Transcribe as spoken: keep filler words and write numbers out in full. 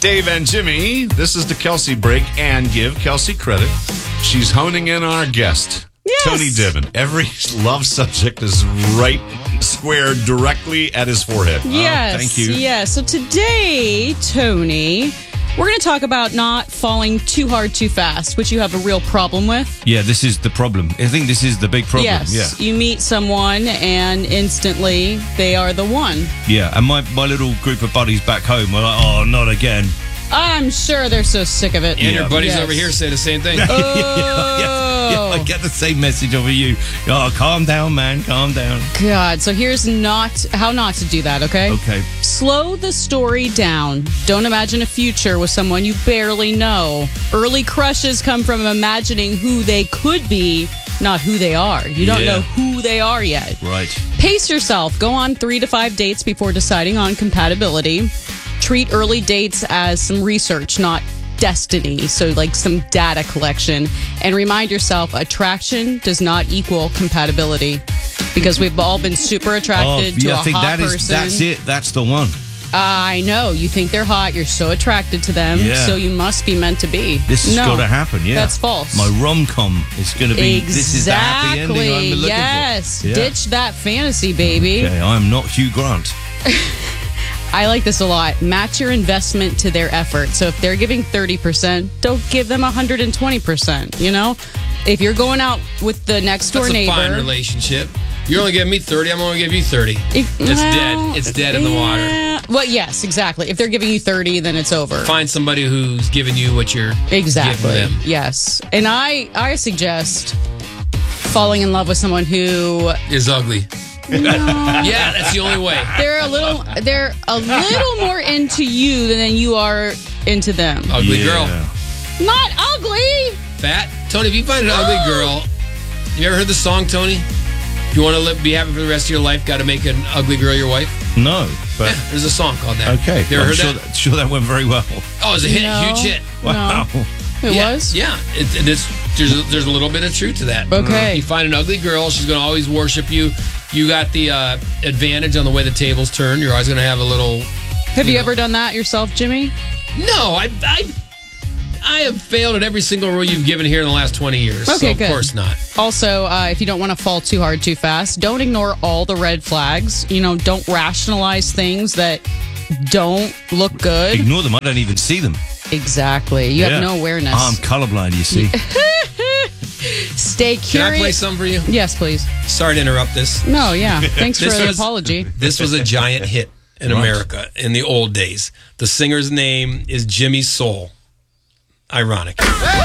Dave and Jimmy, this is the Kelsey break, and give Kelsey credit. She's honing in on our guest, yes. Tony Divin. Every love subject is right square directly at his forehead. Yes. Oh, thank you. Yeah. So today, Tony, we're going to talk about not falling too hard too fast, which you have a real problem with. Yeah, this is the problem. I think this is the big problem. Yes. Yeah. You meet someone and instantly they are the one. Yeah, and my, my little group of buddies back home were like, oh, not again. I'm sure they're so sick of it. And your buddies Yes. over here say the same thing. Oh. yeah, yeah, I get the same message over you. Oh, calm down, man, calm down. God, so here's not how not to do that, okay? Okay. Slow the story down. Don't imagine a future with someone you barely know. Early crushes come from imagining who they could be, not who they are. You don't Yeah. know who they are yet. Right. Pace yourself. Go on three to five dates before deciding on compatibility. Treat early dates as some research, not destiny. So like some data collection. And remind yourself, attraction does not equal compatibility. Because we've all been super attracted oh, to yeah, a I think hot that is, person. that's it. That's the one. I know. You think they're hot. You're so attracted to them. Yeah. So you must be meant to be. This has no, got to happen, yeah. That's false. My rom-com is going to be, exactly. this is the happy ending I'm looking yes. for. Yeah. Ditch that fantasy, baby. Okay, I'm not Hugh Grant. I like this a lot. Match your investment to their effort. So if they're giving thirty percent, don't give them one hundred twenty percent, you know? If you're going out with the next door That's a neighbor. fine relationship. You're only giving me thirty, I'm only going to give you thirty. If, It's well, dead. It's dead in the water. yeah. Well, yes, exactly. If they're giving you thirty, then it's over. Find somebody who's giving you what you're Exactly. giving them. Yes. And I, I suggest falling in love with someone who Is ugly. Yeah, that's the only way. they're a little they're a little more into you than you are into them. Ugly Yeah. girl. Not ugly. Fat. Tony, if you find an ugly girl, you ever heard the song, Tony? If you want to live, be happy for the rest of your life, got to make an ugly girl your wife? No, but... Yeah, there's a song called that. Okay, You ever I'm heard sure that? that, sure that went very well. Oh, it was a hit, No. huge hit. Wow. No. It yeah, was? Yeah, it, it is, there's, a, there's a little bit of truth to that. Okay. You find an ugly girl, she's going to always worship you. You got the uh, advantage on the way the tables turn. You're always going to have a little... Have you, know. ever done that yourself, Jimmy? No, I, I I have failed at every single rule you've given here in the last twenty years. Okay, so of good. course not. Also, uh, if you don't want to fall too hard too fast, don't ignore all the red flags. You know, don't rationalize things that don't look good. Ignore them. I don't even see them. Exactly. You Yeah. have no awareness. I'm colorblind, you see. Stay Can curious. I play something for you? Yes, please. Sorry to interrupt this. No, yeah. Thanks for This the was- apology. This was a giant hit in Right. America in the old days. The singer's name is Jimmy Soul. Ironic.